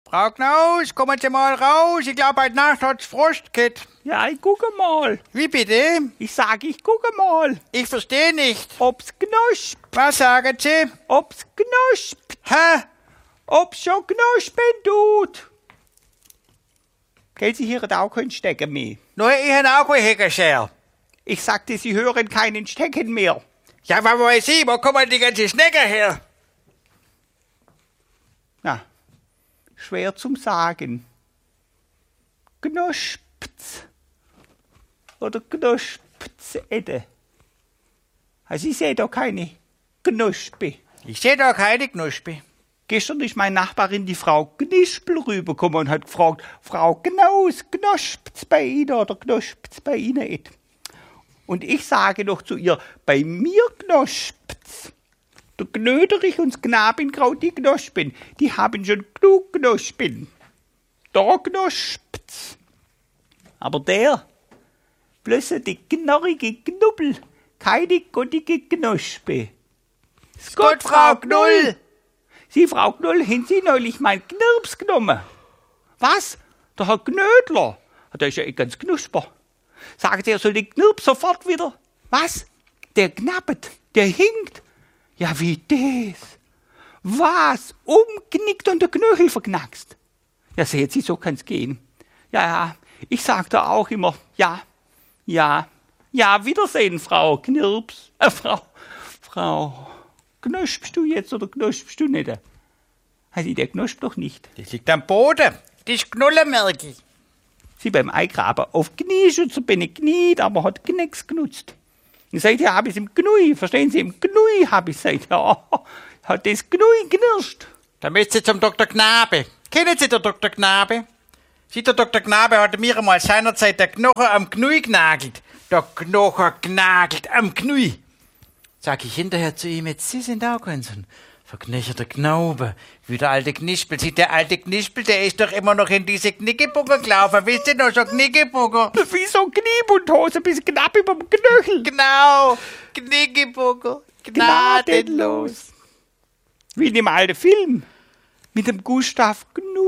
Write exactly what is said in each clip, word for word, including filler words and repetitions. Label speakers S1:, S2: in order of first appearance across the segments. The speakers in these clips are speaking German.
S1: Frau Knaus, kommen Sie mal raus. Ich glaube, heute Nacht hat's Frost gehabt.
S2: Ja, ich gucke mal.
S1: Wie bitte?
S2: Ich sag, ich gucke mal.
S1: Ich verstehe nicht.
S2: Ob's knuspt.
S1: Was sagen Sie?
S2: Ob's knuspt.
S1: Hä?
S2: Ob's schon knuspen tut. Gell, Sie hören auch keinen Stecken mehr.
S1: Nur ich habe auch kein Heckenschere.
S2: Ich sagte, Sie hören keinen Stecken mehr.
S1: Ja, was weiß ich, wo kommen die ganzen Schnecken her?
S2: Na, schwer zum Sagen. Knuspt's. Oder knuspt's Edde. Also ich sehe da keine Knuspe.
S1: Ich sehe da keine Knuspe.
S2: Gestern ist meine Nachbarin, die Frau Knispel, rübergekommen und hat gefragt, Frau Knaus, knuspt's bei Ihnen oder knuspt's bei Ihnen et? Und ich sage noch zu ihr, bei mir knuspt's. Der Knöderich und das Knabinkraut, die Knospen, die haben schon genug Knospen. Da knuspt's. Aber der, bloß die knorrige Knubbel, keine gottige Knospe.
S1: Gott, Frau Knull!
S2: Sie, Frau Knull, haben Sie neulich mein Knirps genommen? Was? Der Herr Knödler? Der ist ja eh ganz knusper. Sagen Sie, er soll den Knirps sofort wieder. Was? Der knappet, der hinkt. Ja, wie das? Was? Umknickt und der Knöchel verknackst. Ja, sehen Sie, so kann's gehen. Ja, ja, ich sag da auch immer, ja, ja, ja, Wiedersehen, Frau Knirps. Äh, Frau, Frau, knuspst du jetzt oder knuspst du nicht? Also, der knuspt doch nicht.
S1: Die liegt am Boden. Die ist Knulle, merke ich.
S2: Sie beim Eigraben auf Knie schützen, bin ich kniet, aber hat nichts genutzt. Und seither habe ich es im Gnui, verstehen Sie, im Gnui habe ich es seither. Hat das Gnui knirscht.
S1: Da müsst ihr zum Doktor Knabe. Kennen Sie den Doktor Knabe? Sie, der Doktor Knabe hat mir einmal seinerzeit der Knochen am Knui genagelt. Der Knochen genagelt am Knui. Sag ich hinterher zu ihm, jetzt Sie sind auch ganz ein verknöcherter Knaube, wie der alte Knispel. Sie, der alte Knispel, der ist doch immer noch in diese Knickebucker gelaufen. Wisst ihr noch, so Knickebucker?
S2: Wie so Kniebundhose, bis knapp über dem Knöchel.
S1: Genau, Knickebucker, gnadenlos.
S2: Wie in dem alten Film. Mit dem Gustav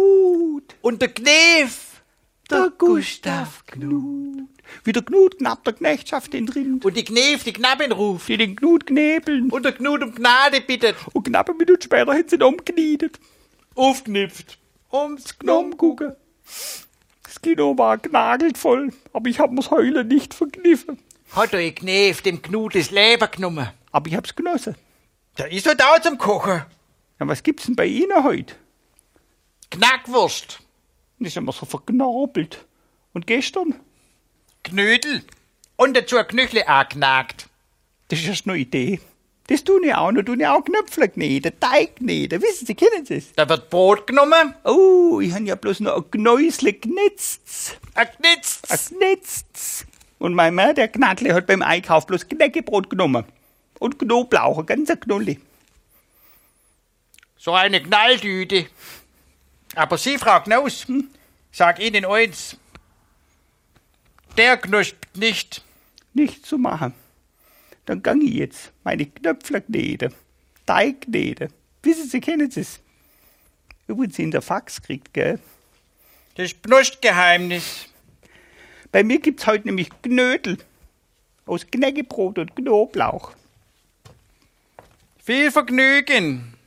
S2: Gnut.
S1: Und der Knef,
S2: Der Gustav Gnut. Wie der Gnut knapp der Knechtschaft den drin.
S1: und die Knef, die Knappen ruft.
S2: Die den Gnut knebeln.
S1: Und der Knut um Gnade bittet.
S2: Und knapp eine Minute später hat sie ihn umknietet.
S1: Aufknüpft. Ums
S2: Genommen gucken. Das Kino war gnagelt voll, aber ich hab mir's heulen nicht verkniffen.
S1: Hat der Knef dem Knut das Leben genommen.
S2: Aber ich hab's genossen.
S1: Da ist er da zum Kochen.
S2: Ja, was gibt's denn bei Ihnen heute?
S1: Knackwurst.
S2: Das ist immer so verknorpelt. Und gestern?
S1: Knödel. Und dazu ein Knöchle angeknackt.
S2: Das ist erst eine Idee. Das tun ich auch noch. Tun ich auch Knöpfle kneten, Teig kneten. Wissen Sie, kennen Sie es?
S1: Da wird Brot genommen.
S2: Oh, ich habe ja bloß noch ein Gnäusle knitzt.
S1: Ein Knitz.
S2: Ein knitzt. Und mein Mann, der Knackle, hat beim Einkauf bloß Knäckebrot genommen. Und Knoblauch, ein ganzer Knolli.
S1: So eine Knalldüte. Aber Sie, Frau Knaus, hm, sag Ihnen eins. Der knuspt nicht.
S2: Nichts zu machen. Dann gang ich jetzt meine Knöpfle kneten, Teig kneten. Wissen Sie, kennen Sie es? Übrigens in der Fax kriegt, gell?
S1: Das ist Knustgeheimnis.
S2: Bei mir gibt's heute nämlich Knödel. Aus Knäckebrot und Knoblauch.
S1: Viel Vergnügen.